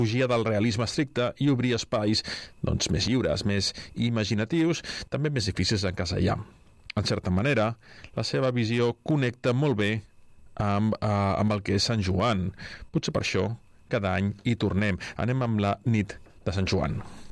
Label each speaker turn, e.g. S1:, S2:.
S1: fugia del realisme estricte i obria espais més lliures, més imaginatius, també més difícils d'encasellar. En certa manera, la seva visió connecta molt bé amb el que és Sant Joan. Potser per això cada any hi tornem. Anem amb la nit de Sant Joan.